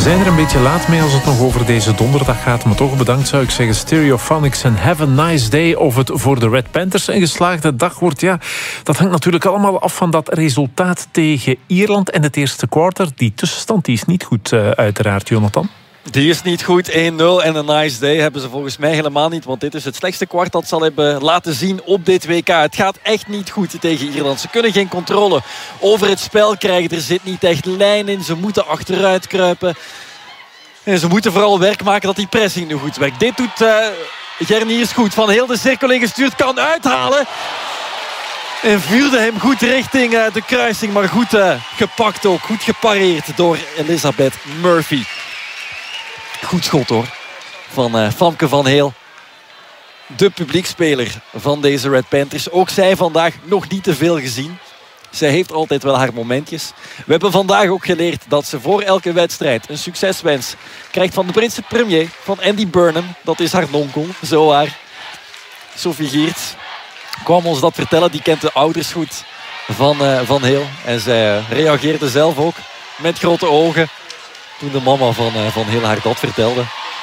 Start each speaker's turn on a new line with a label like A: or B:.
A: zijn er een beetje laat mee als het nog over deze donderdag gaat. Maar toch bedankt zou ik zeggen Stereophonics en Have a Nice Day. Of het voor de Red Panthers een geslaagde dag wordt, ja, dat hangt natuurlijk allemaal af van dat resultaat tegen Ierland en het eerste kwart. Die tussenstand die is niet goed, uiteraard, Jonathan.
B: Die is niet goed, 1-0 en een nice day hebben ze volgens mij helemaal niet. Want dit is het slechtste kwart dat ze al hebben laten zien op dit WK. Het gaat echt niet goed tegen Ierland. Ze kunnen geen controle over het spel krijgen. Er zit niet echt lijn in. Ze moeten achteruit kruipen. En ze moeten vooral werk maken dat die pressing nu goed werkt. Dit doet Gerniers goed. Van heel de cirkel ingestuurd, kan uithalen. En vuurde hem goed richting de kruising. Maar goed gepakt ook. Goed gepareerd door Elizabeth Murphy. Goed schot hoor. Van Famke van Heel. De publiekspeler van deze Red Panthers. Ook zij vandaag nog niet te veel gezien. Zij heeft altijd wel haar momentjes. We hebben vandaag ook geleerd dat ze voor elke wedstrijd een succeswens krijgt van de Britse premier. Van Andy Burnham. Dat is haar nonkel. Zo haar. Sophie Geerts kwam ons dat vertellen. Die kent de ouders goed van Heel. En zij reageerde zelf ook met grote ogen toen de mama van Heel haar dat vertelde.